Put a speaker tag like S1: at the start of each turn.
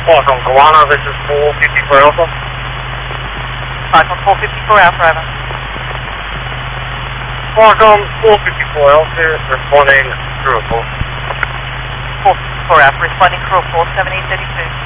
S1: Qualcomm Goanna, this is 454 Alpha.
S2: Qualcomm 454 Alpha, over.
S1: Qualcomm 454 Alpha, responding through a call.
S2: 454 Alpha, responding crew 4732.